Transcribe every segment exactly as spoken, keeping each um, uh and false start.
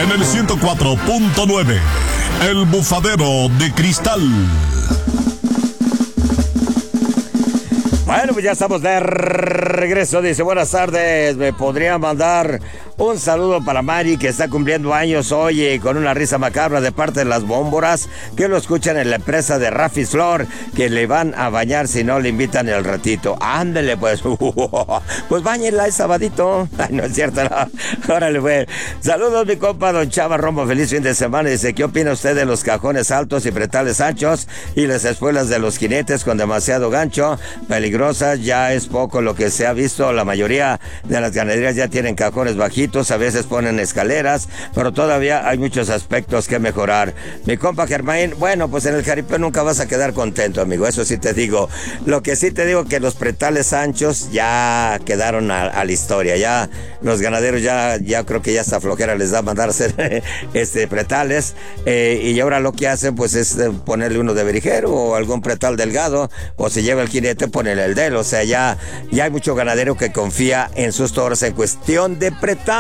En el ciento cuatro punto nueve, El Bufadero de Cristal. Bueno, pues ya estamos de regreso. Dice, buenas tardes, me podría mandar un saludo para Mari, que está cumpliendo años hoy, eh, con una risa macabra de parte de las bómboras, que lo escuchan en la empresa de Rafis Flor, que le van a bañar si no le invitan el ratito. Ándele, pues, pues báñenla, es sabadito. Ay, no es cierto, no. Órale, pues. Saludos, mi compa, don Chava Romo, feliz fin de semana. Dice, ¿qué opina usted de los cajones altos y pretales anchos y las espuelas de los jinetes con demasiado gancho? Peligrosas, ya es poco lo que se ha visto. La mayoría de las ganaderías ya tienen cajones bajitos, a veces ponen escaleras, pero todavía hay muchos aspectos que mejorar. Mi compa Germain, bueno, pues en el jaripeo nunca vas a quedar contento, amigo, eso sí te digo. Lo que sí te digo que los pretales anchos ya quedaron a, a la historia, ya los ganaderos ya, ya creo que ya hasta flojera les da mandar a hacer este, pretales, eh, y ahora lo que hacen pues es ponerle uno de berijero o algún pretal delgado, o si lleva el jinete, ponerle el del, o sea, ya, ya hay mucho ganadero que confía en sus toros en cuestión de pretal.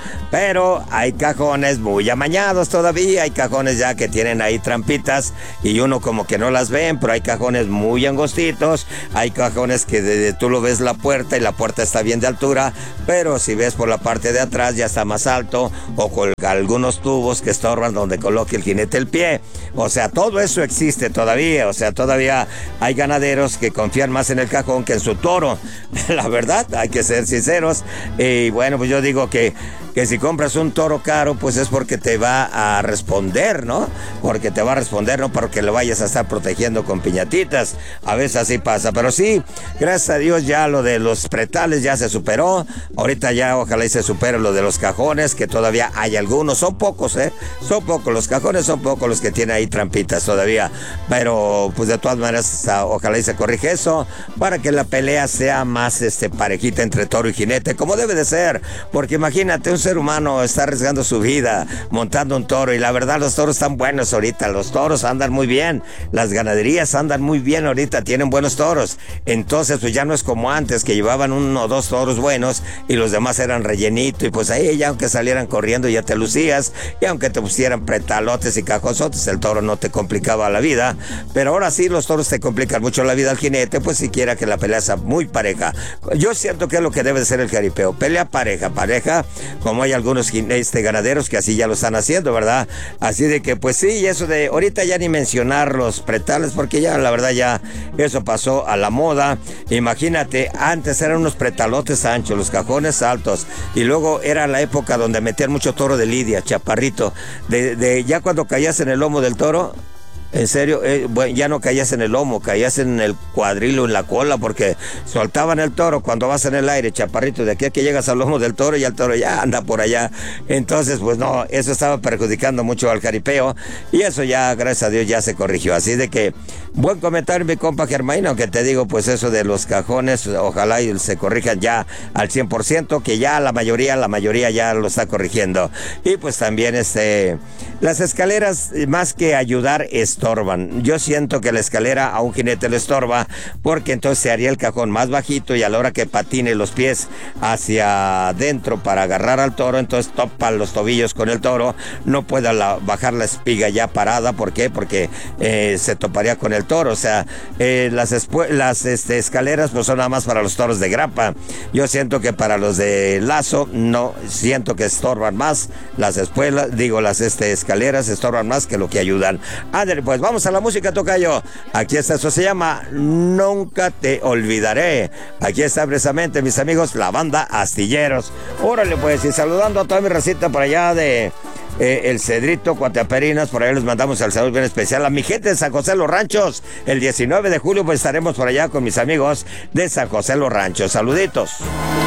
Pero hay cajones muy amañados todavía, hay cajones ya que tienen ahí trampitas y uno como que no las ven, pero hay cajones muy angostitos, hay cajones que de, de, tú lo ves la puerta y la puerta está bien de altura, pero si ves por la parte de atrás ya está más alto, o con algunos tubos que estorban donde coloque el jinete el pie. O sea, todo eso existe todavía, o sea, todavía hay ganaderos que confían más en el cajón que en su toro. La verdad, hay que ser sinceros. Y bueno, pues yo digo que que si compras un toro caro, pues es porque te va a responder, ¿no? Porque te va a responder, no porque lo vayas a estar protegiendo con piñatitas. A veces así pasa, pero sí, gracias a Dios ya lo de los pretales ya se superó. Ahorita ya ojalá y se supere lo de los cajones, que todavía hay algunos, son pocos, ¿eh? Son pocos, los cajones son pocos los que tienen ahí trampitas todavía. Pero pues de todas maneras, ojalá y se corrige eso, para que la pelea sea más este, parejita entre toro y jinete, como debe de ser. Porque imagínate, un ser humano está arriesgando su vida montando un toro, y la verdad los toros están buenos ahorita, los toros andan muy bien, las ganaderías andan muy bien ahorita, tienen buenos toros. Entonces pues ya no es como antes, que llevaban uno o dos toros buenos y los demás eran rellenito, y pues ahí ya aunque salieran corriendo ya te lucías, y aunque te pusieran pretalotes y cajosotes, el toro no te complicaba la vida. Pero ahora sí los toros te complican mucho la vida al jinete, pues si quiera que la pelea sea muy pareja. Yo siento que es lo que debe ser el jaripeo, pelea pareja, pareja, como hay algunos este, ganaderos que así ya lo están haciendo, ¿verdad? Así de que pues sí, y eso de ahorita ya ni mencionar los pretales, porque ya la verdad ya eso pasó a la moda. Imagínate, antes eran unos pretalotes anchos, los cajones altos, y luego era la época donde metían mucho toro de lidia, chaparrito, de, de ya cuando caías en el lomo del toro, en serio, eh, bueno, ya no caías en el lomo, caías en el cuadrilo, en la cola, porque soltaban el toro cuando vas en el aire, chaparrito, de aquí a que llegas al lomo del toro, y el toro ya anda por allá. Entonces, pues no, eso estaba perjudicando mucho al jaripeo, y eso ya, gracias a Dios, ya se corrigió. Así de que, buen comentario, mi compa Germain, aunque te digo, pues eso de los cajones, ojalá y se corrijan ya al cien por ciento, que ya la mayoría, la mayoría ya lo está corrigiendo. Y pues también, este, las escaleras, más que ayudar, estorban. Yo siento que la escalera a un jinete le estorba, porque entonces se haría el cajón más bajito, y a la hora que patine los pies hacia adentro para agarrar al toro, entonces topa los tobillos con el toro, no pueda la, bajar la espiga ya parada. ¿Por qué? Porque eh, se toparía con el toro. O sea, eh, las, las este, escaleras pues son nada más para los toros de grapa. Yo siento que para los de lazo, no, siento que estorban más las espuelas, digo, las este, escaleras estorban más que lo que ayudan. Ándale, pues vamos a la música, tocayo. Aquí está, eso se llama Nunca Te Olvidaré. Aquí está precisamente, mis amigos, la banda Astilleros. Órale, pues, y saludando a toda mi recita por allá de eh, El Cedrito, Cuataperinas, por allá les mandamos el saludo bien especial a mi gente de San José Los Ranchos. El diecinueve de julio pues estaremos por allá con mis amigos de San José Los Ranchos. Saluditos.